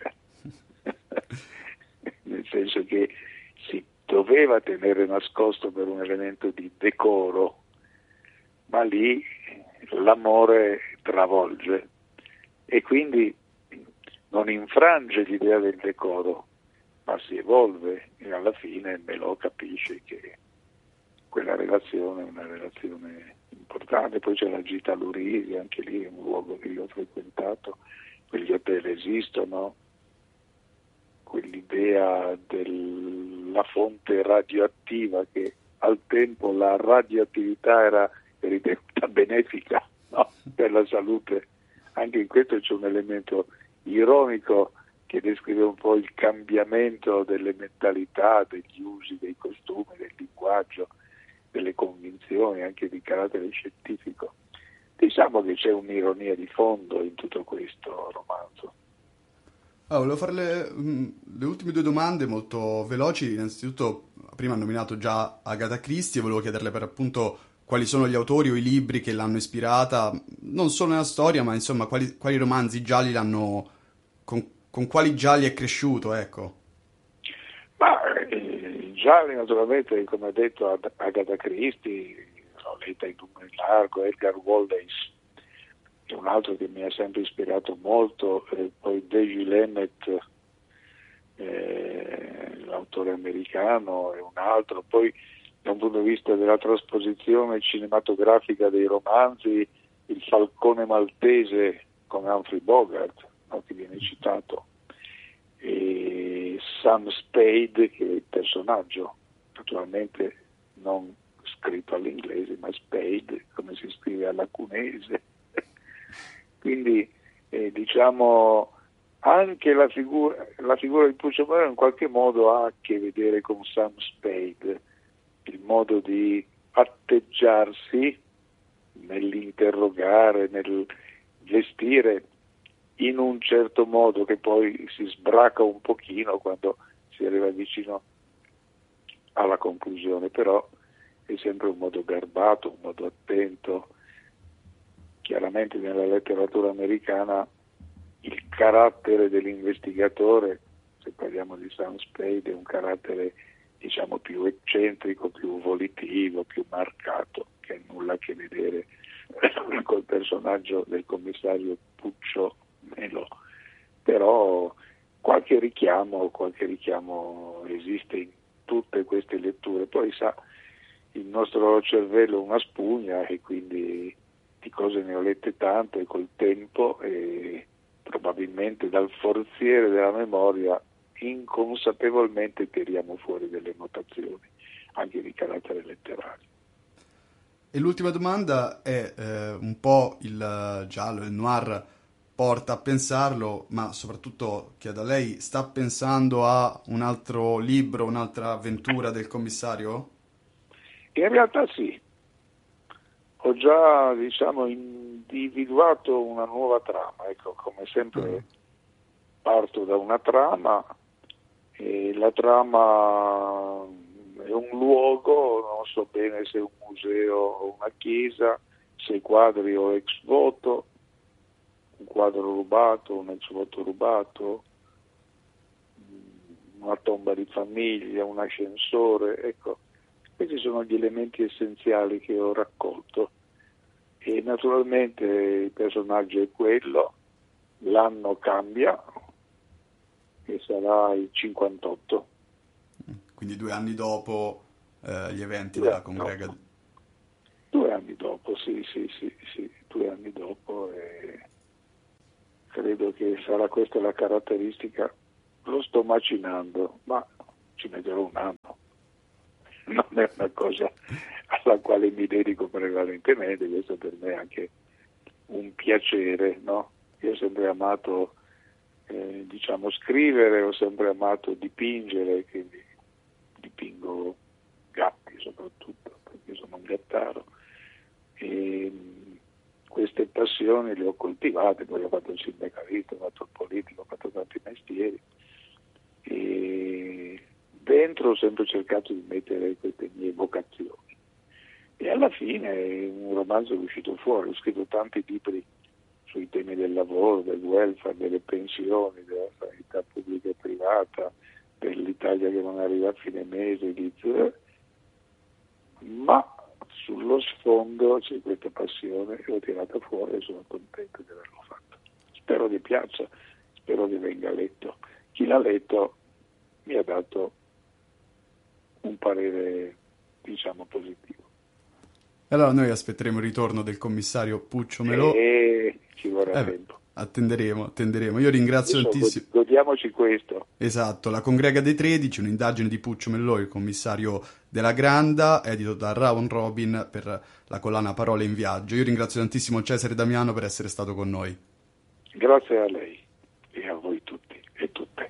nel senso che si doveva tenere nascosto per un elemento di decoro, ma lì l'amore travolge e quindi non infrange l'idea del decoro, ma si evolve e alla fine Melò capisce che quella relazione è una relazione importante. Poi c'è la Gita Lurisi, anche lì è un luogo che io ho frequentato, quegli hotel esistono, quell'idea della fonte radioattiva, che al tempo la radioattività era ritenuta benefica, no? Per la salute. Anche in questo c'è un elemento ironico che descrive un po' il cambiamento delle mentalità, degli usi, dei costumi, del linguaggio, delle convinzioni anche di carattere scientifico. Diciamo che c'è un'ironia di fondo in tutto questo romanzo. Ah, volevo fare le, le ultime due domande molto veloci. Innanzitutto, prima ha nominato già Agatha Christie e volevo chiederle per appunto quali sono gli autori o i libri che l'hanno ispirata, non solo nella storia, ma insomma quali, quali romanzi gialli l'hanno, con, con quali gialli è cresciuto, ecco. Ma i gialli naturalmente, come ha detto Agatha Christie, l'ho letta in lungo e in largo, Edgar Wallace è un altro che mi ha sempre ispirato molto, eh, poi Daisy Lennett, eh, l'autore americano, è un altro, poi da un punto di vista della trasposizione cinematografica dei romanzi, il Falcone maltese con Humphrey Bogart, no, che viene citato, e Sam Spade, che è il personaggio, naturalmente non scritto all'inglese, ma Spade, come si scrive alla cunese. Quindi eh, diciamo anche la figura, la figura di Puccio Melò in qualche modo ha a che vedere con Sam Spade, il modo di atteggiarsi nell'interrogare, nel gestire in un certo modo che poi si sbraca un pochino quando si arriva vicino alla conclusione, però è sempre un modo garbato, un modo attento. Chiaramente nella letteratura americana il carattere dell'investigatore, se parliamo di Sam Spade, è un carattere diciamo più eccentrico, più volitivo, più marcato, che ha nulla a che vedere col personaggio del commissario Puccio Melò. Però qualche richiamo, qualche richiamo esiste in tutte queste letture. Poi sa, il nostro cervello è una spugna e quindi di cose ne ho lette tante col tempo e probabilmente dal forziere della memoria inconsapevolmente tiriamo fuori delle notazioni anche di carattere letterario. E l'ultima domanda è eh, un po' il giallo, il noir porta a pensarlo, ma soprattutto chiedo a lei, sta pensando a un altro libro, un'altra avventura del commissario? In realtà sì, ho già diciamo individuato una nuova trama, ecco, come sempre mm. parto da una trama e la trama è un luogo, non so bene se è un museo o una chiesa, se quadri o ex voto, un quadro rubato, un ex voto rubato, una tomba di famiglia, un ascensore, ecco, questi sono gli elementi essenziali che ho raccolto e naturalmente il personaggio è quello, l'anno cambia e sarà il cinquantotto. quindi due anni dopo eh, gli eventi due della congrega. Dopo. Due anni dopo, sì, sì, sì, sì, due anni dopo, e credo che sarà questa la caratteristica. Lo sto macinando, ma ci metterò un anno. Non è una cosa alla quale mi dedico prevalentemente, questo per me è anche un piacere, no? Io ho sempre amato, eh, diciamo, scrivere, ho sempre amato dipingere, quindi dipingo gatti soprattutto, perché sono un gattaro, e queste passioni le ho coltivate, poi ho fatto il sindacalista, ho fatto il politico, ho fatto tanti mestieri, e dentro ho sempre cercato di mettere queste mie vocazioni, e alla fine un romanzo è uscito fuori. Ho scritto tanti libri sui temi del lavoro, del welfare, delle pensioni, della sanità pubblica e privata, dell'Italia che non arriva a fine mese, di... ma sullo sfondo c'è questa passione e l'ho tirata fuori e sono contento di averlo fatto. Spero che piaccia, spero che venga letto. Chi l'ha letto mi ha dato un parere, diciamo, positivo. Allora noi aspetteremo il ritorno del commissario Puccio Melò. E ci vorrà eh, tempo. Attenderemo, attenderemo. Io ringrazio Adesso tantissimo. Godiamoci questo. Esatto, La Congrega dei tredici, un'indagine di Puccio Mellò, il commissario della Granda, edito da Round Robin per la collana Parole in Viaggio. Io ringrazio tantissimo Cesare Damiano per essere stato con noi. Grazie a lei e a voi tutti e tutte.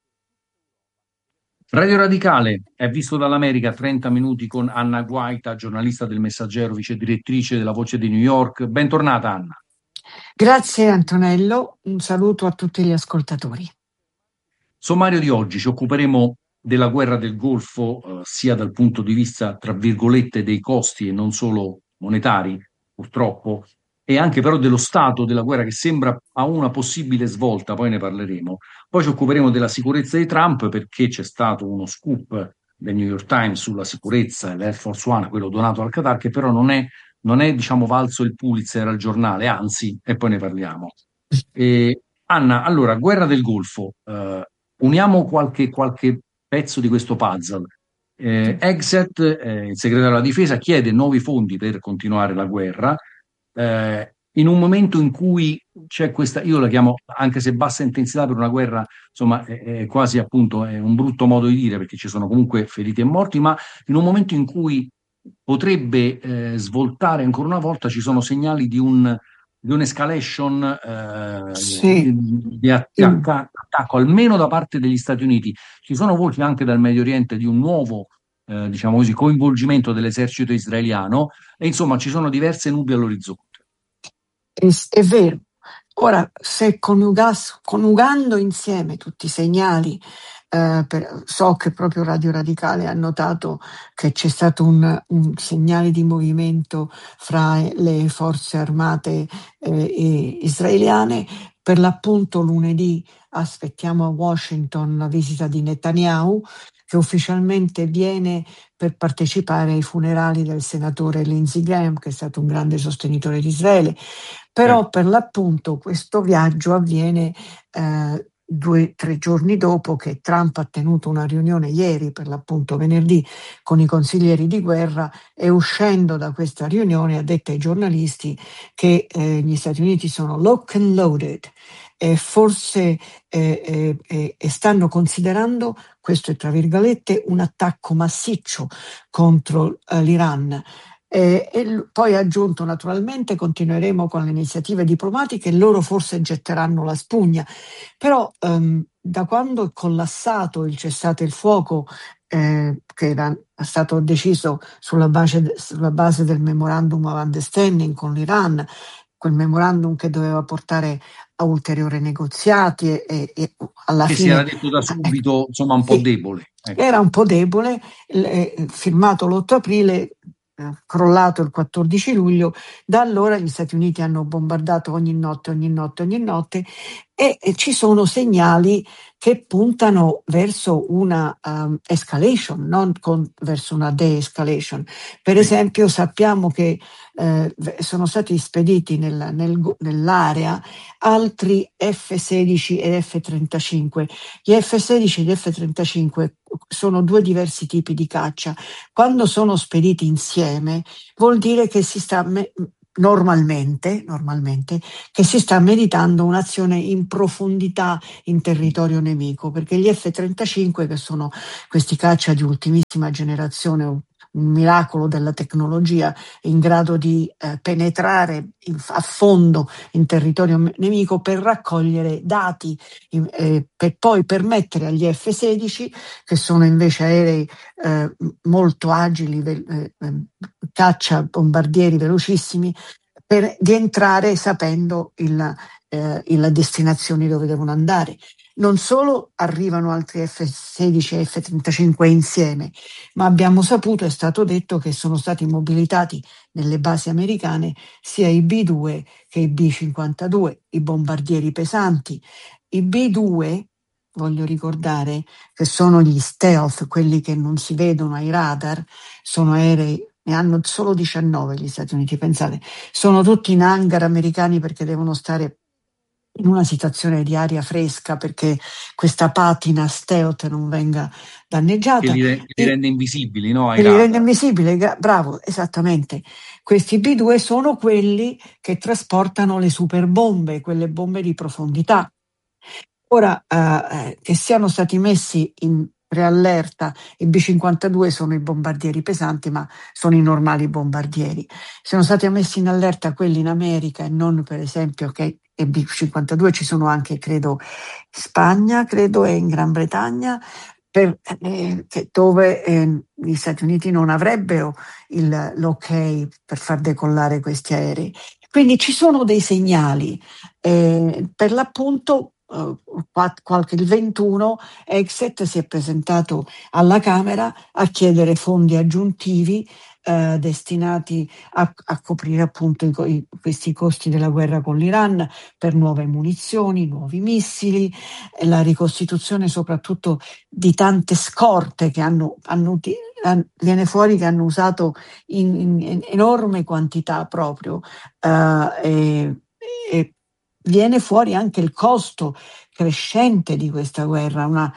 Radio Radicale è visto dall'America, trenta minuti con Anna Guaita, giornalista del Messaggero, vice direttrice della Voce di New York. Bentornata Anna. Grazie Antonello, un saluto a tutti gli ascoltatori. Sommario di oggi, ci occuperemo della guerra del Golfo, eh, sia dal punto di vista, tra virgolette, dei costi e non solo monetari, purtroppo, e anche però dello stato della guerra che sembra a una possibile svolta, poi ne parleremo. Poi ci occuperemo della sicurezza di Trump, perché c'è stato uno scoop del New York Times sulla sicurezza dell'Air Force One, quello donato al Qatar, che però non è, non è diciamo valso il Pulitzer al giornale, anzi, e poi ne parliamo. E, Anna, allora, guerra del Golfo, eh, uniamo qualche, qualche pezzo di questo puzzle. Eh, Exet, eh, il segretario della difesa, chiede nuovi fondi per continuare la guerra, eh, in un momento in cui c'è questa, io la chiamo, anche se bassa intensità per una guerra, insomma, è, è quasi appunto è un brutto modo di dire, perché ci sono comunque feriti e morti, ma in un momento in cui potrebbe eh, svoltare ancora una volta, ci sono segnali di un di un'escalation eh, Sì. di, di attacco, attacco, almeno da parte degli Stati Uniti. Ci sono voci anche dal Medio Oriente di un nuovo eh, diciamo così, coinvolgimento dell'esercito israeliano, e insomma ci sono diverse nubi all'orizzonte. È, è vero. Ora, se coniugas, coniugando insieme tutti i segnali, eh, per, so che proprio Radio Radicale ha notato che c'è stato un, un segnale di movimento fra le forze armate eh, israeliane. Per l'appunto lunedì aspettiamo a Washington la visita di Netanyahu, che ufficialmente viene per partecipare ai funerali del senatore Lindsey Graham, che è stato un grande sostenitore di Israele. Però per l'appunto questo viaggio avviene eh, due tre giorni dopo che Trump ha tenuto una riunione ieri, per l'appunto venerdì, con i consiglieri di guerra, e uscendo da questa riunione ha detto ai giornalisti che eh, gli Stati Uniti sono lock and loaded e forse eh, eh, eh, stanno considerando, questo è tra virgolette, un attacco massiccio contro eh, l'Iran. Eh, e poi ha aggiunto: naturalmente continueremo con le iniziative diplomatiche e loro forse getteranno la spugna, però ehm, da quando è collassato il cessate il fuoco eh, che era stato deciso sulla base, sulla base del memorandum of understanding con l'Iran, quel memorandum che doveva portare a ulteriori negoziati e, e, e alla che fine si era detto da subito, eh, insomma, un po' debole. Ecco. Era un po' debole, eh, firmato l'otto aprile, crollato il quattordici luglio. Da allora gli Stati Uniti hanno bombardato ogni notte, ogni notte, ogni notte, e, e ci sono segnali che puntano verso una um, escalation, non con, verso una de-escalation. Per esempio sappiamo che eh, sono stati spediti nel, nel, nell'area altri F sedici e F trentacinque. Gli F sedici e gli F trentacinque sono due diversi tipi di caccia. Quando sono spediti insieme vuol dire che si sta... Me- Normalmente, normalmente, che si sta meditando un'azione in profondità in territorio nemico, perché gli F trentacinque, che sono questi caccia di ultimissima generazione, un miracolo della tecnologia, in grado di eh, penetrare in, a fondo in territorio nemico per raccogliere dati, eh, per poi permettere agli F sedici, che sono invece aerei eh, molto agili, eh, caccia bombardieri velocissimi, per, di entrare sapendo il, eh, le destinazioni dove devono andare. Non solo arrivano altri F sedici e F trentacinque insieme, ma abbiamo saputo, è stato detto, che sono stati mobilitati nelle basi americane sia i B due che i B cinquantadue, i bombardieri pesanti. I B due, voglio ricordare, che sono gli stealth, quelli che non si vedono ai radar, sono aerei, ne hanno solo diciannove gli Stati Uniti, pensate, sono tutti in hangar americani perché devono stare in una situazione di aria fresca perché questa patina stealth non venga danneggiata. Che li, re- li rende invisibili, no? Ai Che li radar. rende invisibili, bravo, esattamente. Questi B due sono quelli che trasportano le superbombe, quelle bombe di profondità. Ora, eh, che siano stati messi in preallerta, i B cinquantadue sono i bombardieri pesanti, ma sono i normali bombardieri. Sono stati messi in allerta quelli in America e non, per esempio, che e B cinquantadue ci sono anche, credo, in Spagna, credo, e in Gran Bretagna, per, eh, che dove eh, gli Stati Uniti non avrebbero il, l'ok per far decollare questi aerei. Quindi ci sono dei segnali. Eh, per l'appunto, Uh, qualche il ventuno Exet si è presentato alla Camera a chiedere fondi aggiuntivi uh, destinati a, a coprire appunto i, i, questi costi della guerra con l'Iran per nuove munizioni, nuovi missili, la ricostituzione soprattutto di tante scorte che hanno, hanno viene fuori che hanno usato in, in, in enorme quantità proprio uh, e, e viene fuori anche il costo crescente di questa guerra, una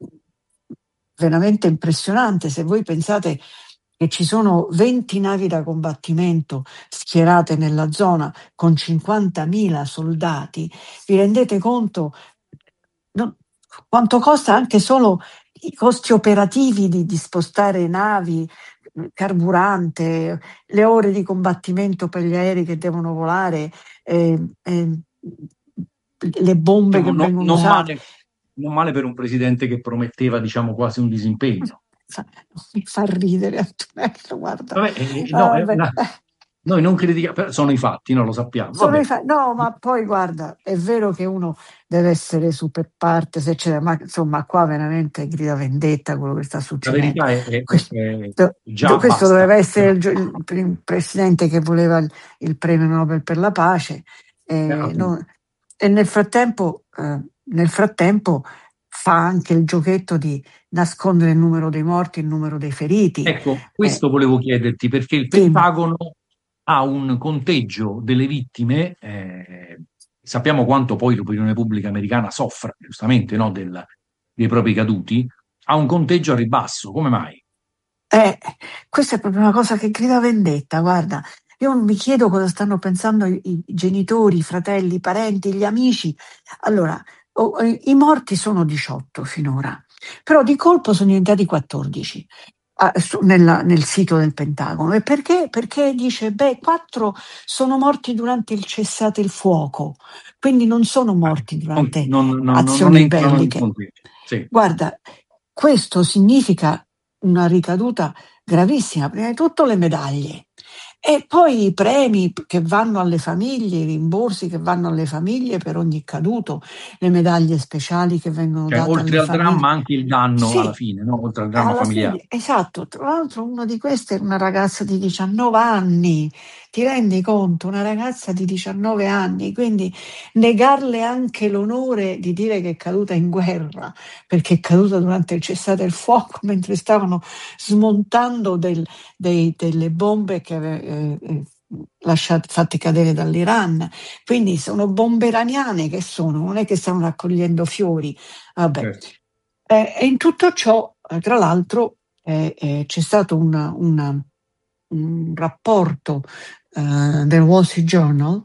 veramente impressionante. Se voi pensate che ci sono venti navi da combattimento schierate nella zona con cinquantamila soldati, vi rendete conto no, quanto costa anche solo i costi operativi di, di spostare navi, carburante, le ore di combattimento per gli aerei che devono volare, eh, eh, le bombe Diciamo, che no, vengono non usate. male, non male per un presidente che prometteva, diciamo, quasi un disimpegno. Mi fa ridere, Antonello, guarda. Vabbè, eh, no, Ah, è una, noi non critichiamo, sono i fatti, non lo sappiamo. Sono Vabbè. i fa- no, ma poi guarda, è vero che uno deve essere super partes, eccetera, ma insomma qua veramente grida vendetta quello che sta La succedendo. verità è, è, Questo, è già questo basta. doveva essere il, il, il presidente che voleva il, il premio Nobel per la pace eh, Eh, non, e nel frattempo, eh, nel frattempo fa anche il giochetto di nascondere il numero dei morti e il numero dei feriti. Ecco, questo Eh, volevo chiederti perché il sì. Pentagono ha un conteggio delle vittime, eh, sappiamo quanto poi l'opinione pubblica americana soffra, giustamente, no, del, dei propri caduti, ha un conteggio a ribasso, come mai? Eh, questa è proprio una cosa che grida vendetta, guarda. Io mi chiedo cosa stanno pensando i, i genitori, i fratelli, i parenti, gli amici. Allora, oh, i morti sono diciotto finora, però di colpo sono diventati quattordici. Nella, nel sito del Pentagono. E perché? Perché dice, beh, quattro sono morti durante il cessate il fuoco, quindi non sono morti durante Non, non, non, non azioni entrano nel belliche. conteggio. Sì. Guarda, questo significa una ricaduta gravissima. Prima di tutto le medaglie. E poi i premi che vanno alle famiglie, i rimborsi che vanno alle famiglie per ogni caduto, le medaglie speciali che vengono Cioè, date oltre alle al dramma famiglie. anche il danno alla Sì, fine, no? Oltre al dramma alla familiare. fine, esatto. Tra l'altro, una di queste è una ragazza di diciannove anni. Ti rendi conto? Una ragazza di diciannove anni, quindi negarle anche l'onore di dire che è caduta in guerra, perché è caduta durante il cessate il fuoco mentre stavano smontando del- dei- delle bombe che eh, eh, lasciate, fatte cadere dall'Iran. Quindi sono bombe iraniane che sono, non è che stanno raccogliendo fiori. Vabbè. Certo. Eh, e in tutto ciò, eh, tra l'altro, eh, eh, c'è stato una- una- un rapporto eh, del Wall Street Journal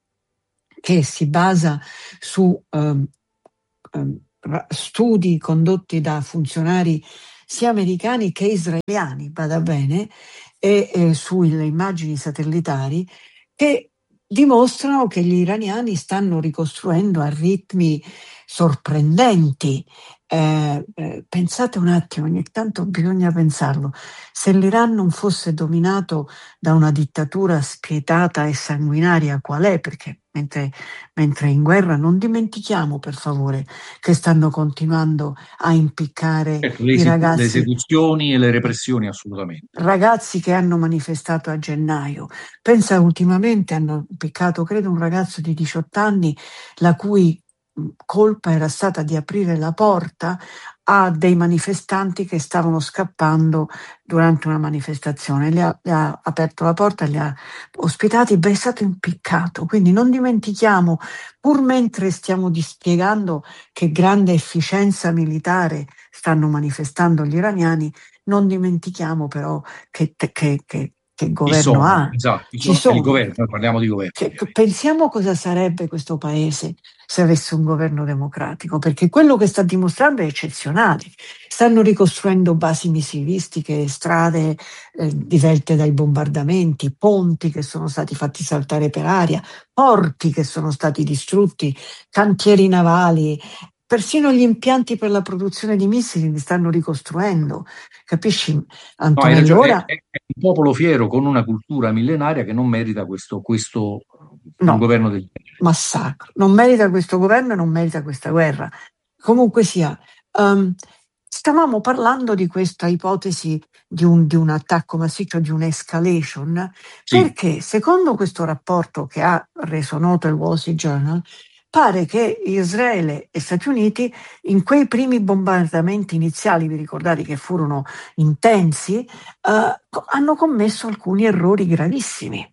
che si basa su ehm, ehm, ra- studi condotti da funzionari sia americani che israeliani, vada bene, e eh, sulle immagini satellitari che dimostrano che gli iraniani stanno ricostruendo a ritmi sorprendenti. Eh, eh, pensate un attimo, ogni tanto bisogna pensarlo. Se l'Iran non fosse dominato da una dittatura spietata e sanguinaria qual è, perché mentre, mentre è in guerra non dimentichiamo per favore che stanno continuando a impiccare Ecco, le, i esecu- le ragazzi, esecuzioni e le repressioni assolutamente. ragazzi che hanno manifestato a gennaio. Pensa, ultimamente hanno impiccato, credo, un ragazzo di diciotto anni la cui mh, colpa era stata di aprire la porta a dei manifestanti che stavano scappando durante una manifestazione. Le ha, le ha aperto la porta, li ha ospitati, beh, è stato impiccato. Quindi non dimentichiamo, pur mentre stiamo dispiegando che grande efficienza militare stanno manifestando gli iraniani, non dimentichiamo però che, che, che, che Chi governo sono? ha. Esatto, chi Ci sono? È il sono. governo, noi parliamo di governo, Che- ovviamente. pensiamo cosa sarebbe questo paese se avesse un governo democratico, perché quello che sta dimostrando è eccezionale. Stanno ricostruendo basi missilistiche, strade eh, divelte dai bombardamenti, ponti che sono stati fatti saltare per aria, porti che sono stati distrutti, cantieri navali, persino gli impianti per la produzione di missili li stanno ricostruendo. Capisci, No, hai Antonello? ragione, è, Ora è- è un popolo fiero con una cultura millenaria che non merita questo, questo un no, governo del genere. massacro. Non merita questo governo e non merita questa guerra. Comunque sia, um, stavamo parlando di questa ipotesi di un, di un attacco massiccio, di un'escalation, Sì, perché secondo questo rapporto che ha reso noto il Wall Street Journal, pare che Israele e Stati Uniti in quei primi bombardamenti iniziali, vi ricordate che furono intensi, eh, hanno commesso alcuni errori gravissimi.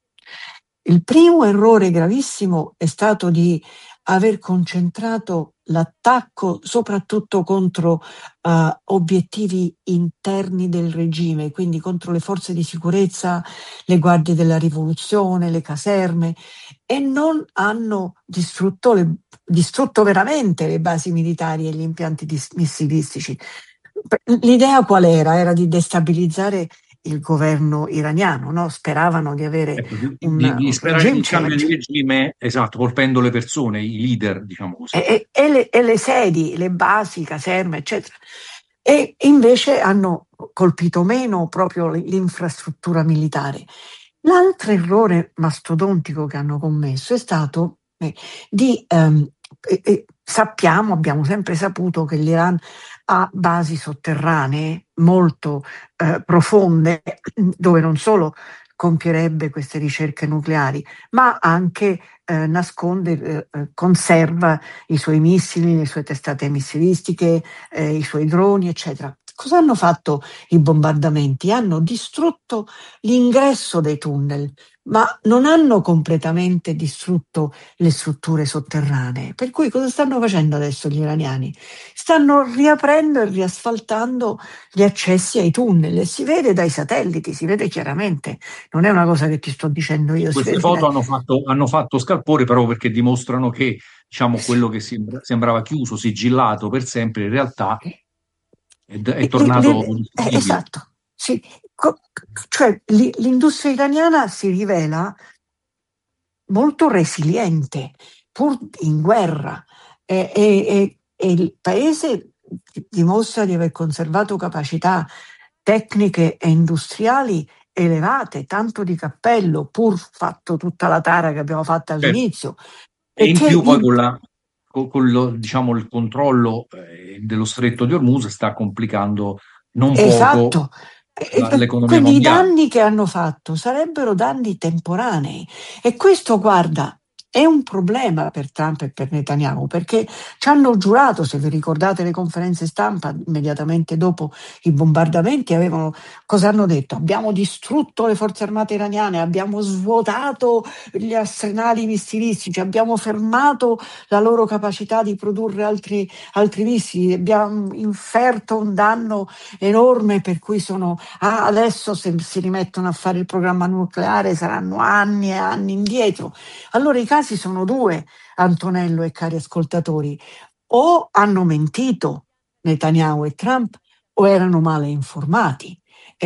Il primo errore gravissimo è stato di aver concentrato l'attacco soprattutto contro uh, obiettivi interni del regime, quindi contro le forze di sicurezza, le guardie della rivoluzione, le caserme, e non hanno distrutto, le, distrutto veramente le basi militari e gli impianti dis- missilistici. L'idea qual era? Era di destabilizzare il governo iraniano, no? Speravano di avere ecco, di, un, di- di un sperare di regime un cambio di change. regime, esatto, colpendo le persone, i leader, diciamo E, così. e- e le, e le sedi, le basi, caserme, eccetera. E invece hanno colpito meno proprio l'infrastruttura militare. L'altro errore mastodontico che hanno commesso è stato eh, di ehm, e- e sappiamo, abbiamo sempre saputo che l'Iran ha basi sotterranee molto eh, profonde, dove non solo compierebbe queste ricerche nucleari, ma anche eh, nasconde, eh, eh, conserva i suoi missili, le sue testate missilistiche, eh, i suoi droni, eccetera. Cosa hanno fatto i bombardamenti? Hanno distrutto l'ingresso dei tunnel, ma non hanno completamente distrutto le strutture sotterranee. Per cui cosa stanno facendo adesso gli iraniani? Stanno riaprendo e riasfaltando gli accessi ai tunnel e si vede dai satelliti, si vede chiaramente. Non è una cosa che ti sto dicendo io, si Queste vede foto dai... hanno fatto, hanno fatto scalpore proprio perché dimostrano che, diciamo, quello che sembra- sembrava chiuso, sigillato per sempre, in realtà è, è Li- tornato li- eh, disponibile. esatto, sì. Co- cioè li- l'industria italiana si rivela molto resiliente, pur in guerra, e, e- e- e il paese dimostra di aver conservato capacità tecniche e industriali elevate, tanto di cappello, pur fatto tutta la tara che abbiamo fatto all'inizio. E in più poi in... con, la, con, con lo, diciamo, il controllo eh, dello stretto di Hormuz sta complicando non esatto. poco la, l'economia Quindi mondiale. i danni che hanno fatto sarebbero danni temporanei, e questo, guarda, è un problema per Trump e per Netanyahu, perché ci hanno giurato, se vi ricordate le conferenze stampa immediatamente dopo i bombardamenti, avevano, cosa hanno detto? Abbiamo distrutto le forze armate iraniane, abbiamo svuotato gli arsenali missilistici, abbiamo fermato la loro capacità di produrre altri, altri missili, abbiamo inferto un danno enorme, per cui sono ah, adesso se si rimettono a fare il programma nucleare saranno anni e anni indietro. Allora i casi sono due, Antonello e cari ascoltatori: o hanno mentito Netanyahu e Trump o erano male informati.